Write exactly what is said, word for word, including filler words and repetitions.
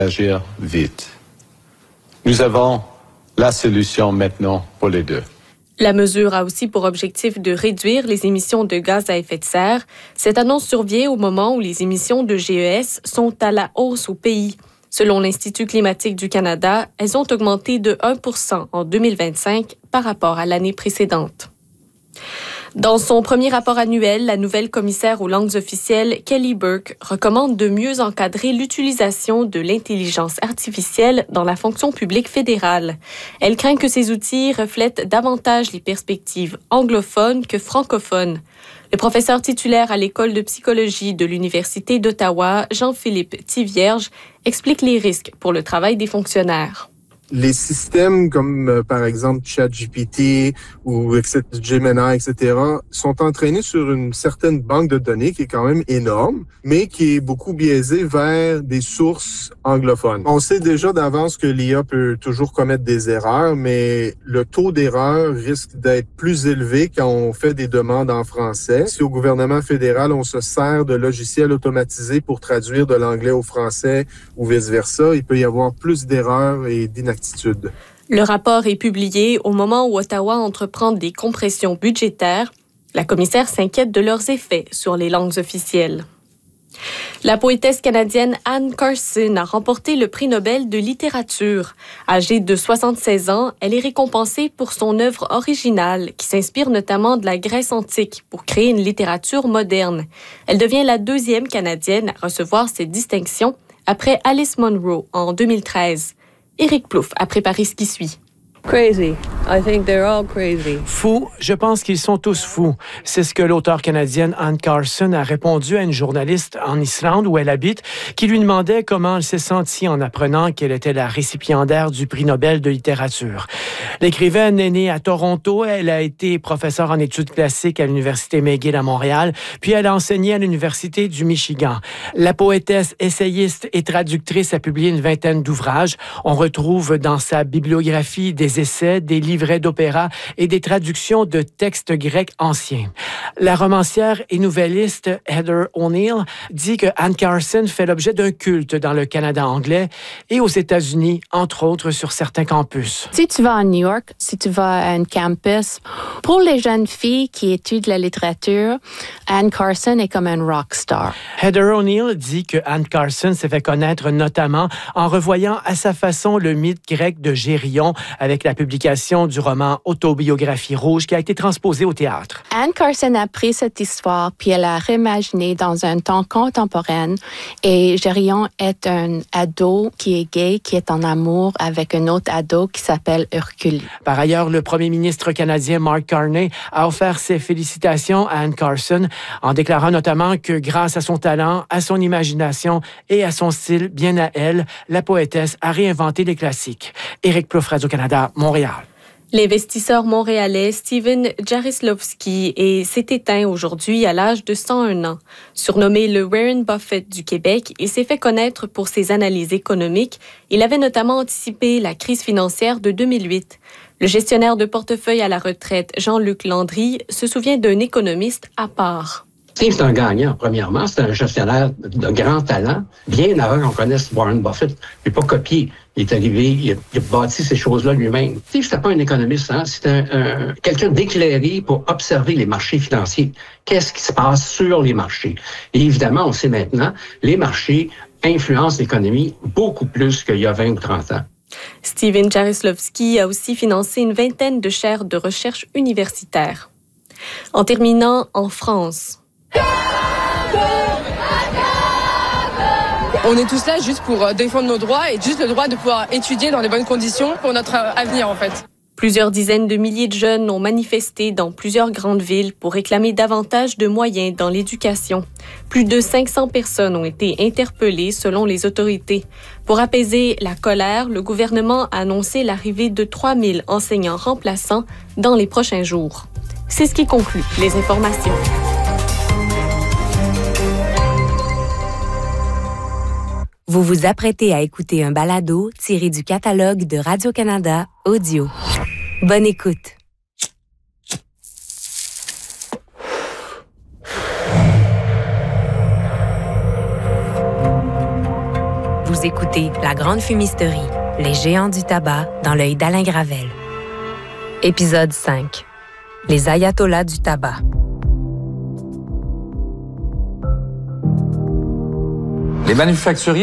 agir vite. Nous avons la solution maintenant pour les deux. La mesure a aussi pour objectif de réduire les émissions de gaz à effet de serre. Cette annonce survient au moment où les émissions de G E S sont à la hausse au pays. Selon l'Institut climatique du Canada, elles ont augmenté de un pour cent en deux mille vingt-cinq par rapport à l'année précédente. Dans son premier rapport annuel, la nouvelle commissaire aux langues officielles, Kelly Burke, recommande de mieux encadrer l'utilisation de l'intelligence artificielle dans la fonction publique fédérale. Elle craint que ces outils reflètent davantage les perspectives anglophones que francophones. Le professeur titulaire à l'École de psychologie de l'Université d'Ottawa, Jean-Philippe Tivierge, explique les risques pour le travail des fonctionnaires. Les systèmes comme, euh, par exemple, ChatGPT ou Gemini, et cetera, sont entraînés sur une certaine banque de données qui est quand même énorme, mais qui est beaucoup biaisée vers des sources anglophones. On sait déjà d'avance que l'I A peut toujours commettre des erreurs, mais le taux d'erreur risque d'être plus élevé quand on fait des demandes en français. Si au gouvernement fédéral, on se sert de logiciels automatisés pour traduire de l'anglais au français ou vice-versa, il peut y avoir plus d'erreurs et d'inactivité. Le rapport est publié au moment où Ottawa entreprend des compressions budgétaires. La commissaire s'inquiète de leurs effets sur les langues officielles. La poétesse canadienne Anne Carson a remporté le prix Nobel de littérature. Âgée de soixante-seize ans, elle est récompensée pour son œuvre originale, qui s'inspire notamment de la Grèce antique pour créer une littérature moderne. Elle devient la deuxième Canadienne à recevoir cette distinction après Alice Munro en deux mille treize. Éric Plouffe a préparé ce qui suit. Crazy. I think they're all crazy. Fous, je pense qu'ils sont tous fous. C'est ce que l'auteure canadienne Anne Carson a répondu à une journaliste en Islande où elle habite, qui lui demandait comment elle s'est sentie en apprenant qu'elle était la récipiendaire du prix Nobel de littérature. L'écrivaine est née à Toronto. Elle a été professeure en études classiques à l'Université McGill à Montréal, puis elle a enseigné à l'Université du Michigan. La poétesse, essayiste et traductrice a publié une vingtaine d'ouvrages. On retrouve dans sa bibliographie des essais, des livrets d'opéra et des traductions de textes grecs anciens. La romancière et nouvelliste Heather O'Neill dit que Anne Carson fait l'objet d'un culte dans le Canada anglais et aux États-Unis, entre autres sur certains campus. Si tu vas à New York, si tu vas à un campus, pour les jeunes filles qui étudient la littérature, Anne Carson est comme un rock star. Heather O'Neill dit que Anne Carson s'est fait connaître notamment en revoyant à sa façon le mythe grec de Gérion avec la publication du roman Autobiographie rouge qui a été transposé au théâtre. Anne Carson a pris cette histoire puis elle a réimaginé dans un temps contemporain et Gérion est un ado qui est gay, qui est en amour avec un autre ado qui s'appelle Hercule. Par ailleurs, le premier ministre canadien Mark Carney a offert ses félicitations à Anne Carson en déclarant notamment que grâce à son talent, à son imagination et à son style bien à elle, la poétesse a réinventé les classiques. Éric Plouffe, Radio-Canada, Montréal. L'investisseur montréalais Steven Jarislowski est, s'est éteint aujourd'hui à l'âge de cent un ans. Surnommé le Warren Buffett du Québec, il s'est fait connaître pour ses analyses économiques. Il avait notamment anticipé la crise financière de deux mille huit. Le gestionnaire de portefeuille à la retraite, Jean-Luc Landry, se souvient d'un économiste à part. Steve, c'est un gagnant, premièrement. C'est un gestionnaire de grand talent. Bien avant qu'on connaisse Warren Buffett, il n'a pas copié. Il est arrivé, il a, il a bâti ces choses-là lui-même. Steve, c'était pas un économiste, hein? C'était un, un, quelqu'un d'éclairé pour observer les marchés financiers. Qu'est-ce qui se passe sur les marchés? Et évidemment, on sait maintenant, les marchés influencent l'économie beaucoup plus qu'il y a vingt ou trente ans. Steven Jarislowski a aussi financé une vingtaine de chaires de recherche universitaires. En terminant, en France. On est tous là juste pour défendre nos droits et juste le droit de pouvoir étudier dans les bonnes conditions pour notre avenir, en fait. Plusieurs dizaines de milliers de jeunes ont manifesté dans plusieurs grandes villes pour réclamer davantage de moyens dans l'éducation. Plus de cinq cents personnes ont été interpellées selon les autorités. Pour apaiser la colère, le gouvernement a annoncé l'arrivée de trois mille enseignants remplaçants dans les prochains jours. C'est ce qui conclut les informations. Vous vous apprêtez à écouter un balado tiré du catalogue de Radio-Canada Audio. Bonne écoute. Vous Vous écoutez La Grande Fumisterie, les géants du tabac dans l'œil d'Alain Gravel. Épisode cinq. Les ayatollahs du tabac. Les manufacturiers